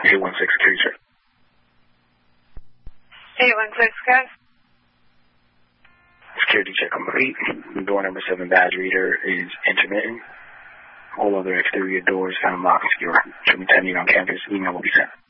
816 security check. 816, guys. Security check complete. Door number 7 badge reader is intermittent. All other exterior doors found locked and secure. Should be attending on campus. Email will be sent.